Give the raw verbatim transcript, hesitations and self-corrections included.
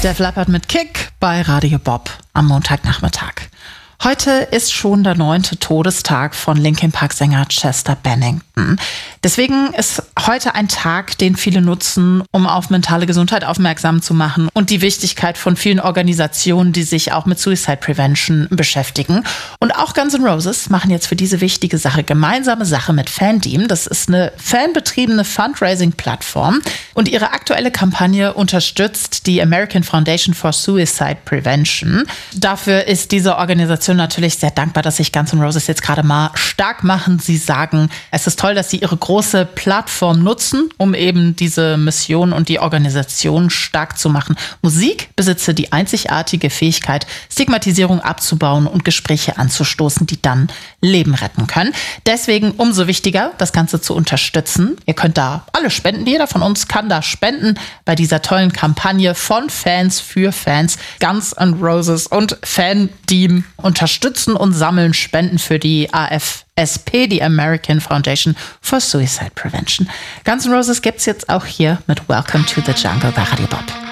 Def Leppard mit Kick bei Radio Bob am Montagnachmittag. Heute ist schon der neunte Todestag von Linkin Park-Sänger Chester Bennington. Deswegen ist heute ein Tag, den viele nutzen, um auf mentale Gesundheit aufmerksam zu machen und die Wichtigkeit von vielen Organisationen, die sich auch mit Suicide Prevention beschäftigen. Und auch Guns N' Roses machen jetzt für diese wichtige Sache gemeinsame Sache mit Fanteam. Das ist eine fanbetriebene Fundraising-Plattform und ihre aktuelle Kampagne unterstützt die American Foundation for Suicide Prevention. Dafür ist diese Organisation natürlich sehr dankbar, dass sich Guns N' Roses jetzt gerade mal stark machen. Sie sagen, es ist toll, dass sie ihre große Plattform nutzen, um eben diese Mission und die Organisation stark zu machen. Musik besitze die einzigartige Fähigkeit, Stigmatisierung abzubauen und Gespräche anzustoßen, die dann Leben retten können. Deswegen umso wichtiger, das Ganze zu unterstützen. Ihr könnt da alle spenden. Jeder von uns kann da spenden bei dieser tollen Kampagne von Fans für Fans. Guns N' Roses und Fanteam unterstützen und sammeln Spenden für die A F S P, die American Foundation for Suicide Prevention. Guns N' Roses gibt's jetzt auch hier mit Welcome to the Jungle bei Radio Bob.